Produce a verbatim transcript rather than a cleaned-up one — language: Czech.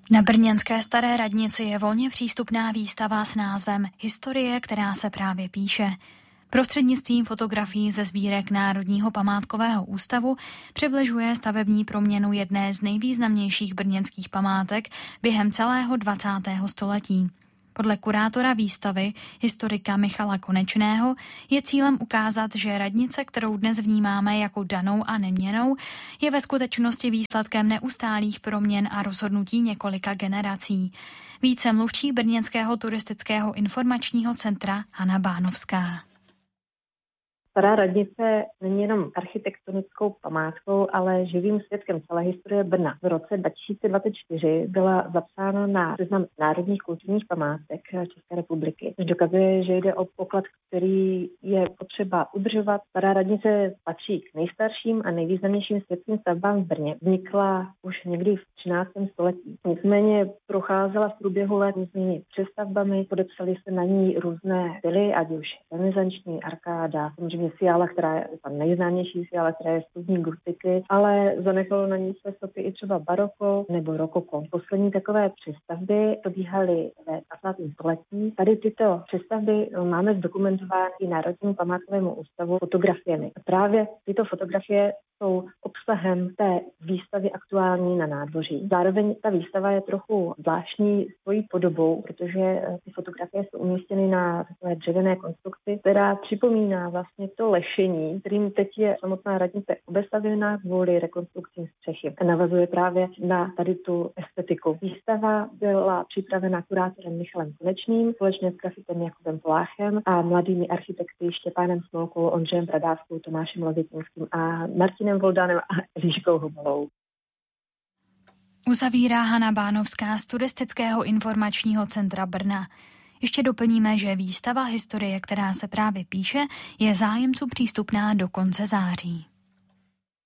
Na brněnské Staré radnici je volně přístupná výstava s názvem Historie, která se právě píše. Prostřednictvím fotografií ze sbírek Národního památkového ústavu přibližuje stavební proměnu jedné z nejvýznamnějších brněnských památek během celého dvacátého století. Podle kurátora výstavy, historika Michala Konečného, je cílem ukázat, že radnice, kterou dnes vnímáme jako danou a neměnnou, je ve skutečnosti výsledkem neustálých proměn a rozhodnutí několika generací. Více mluvčí Brněnského turistického informačního centra Hana Bánovská. Stará radnice není jenom architektonickou památkou, ale živým svědkem celé historie Brna. V roce dva tisíce dvacet čtyři byla zapsána na seznam národních kulturních památek České republiky, což dokazuje, že jde o poklad, který je potřeba udržovat. Stará radnice patří k nejstarším a nejvýznamnějším světským stavbám v Brně. Vznikla už někdy v třináctém století. Nicméně procházela v průběhu let různými přestavbami, podepsaly se na ní různé styly, ať už renesanční, arkáda, samozřejmě Fiala, která je ta nejznámější Fiala, která je studní gotiky, ale zanechalo na ní své stopy i třeba baroko nebo rokoko. Poslední takové přestavby probíhaly ve dvacátém století. Tady tyto přestavby máme zdokumentovány Národnímu památkovému ústavu fotografiemi. A právě tyto fotografie jsou obsahem té výstavy aktuální na nádvoří. Zároveň ta výstava je trochu zvláštní svojí podobou, protože ty fotografie jsou umístěny na takové dřevěné konstrukci, která připomíná vlastně to lešení, kterým teď je samotná radnice obestavěná kvůli rekonstrukci střechy. A navazuje právě na tady tu estetiku. Výstava byla připravena kurátorem Michalem Konečným, společně s grafikem Jakubem Poláchem a mladými architekty Štěpánem Smolkou, Ondřejem Bradávskou, Tomášem Lovitinským a Martinem Voldanem a Eliškou Hobalou. Uzavírá Hana Bánovská z Turistického informačního centra Brna. Ještě doplníme, že výstava Historie, která se právě píše, je zájemců přístupná do konce září.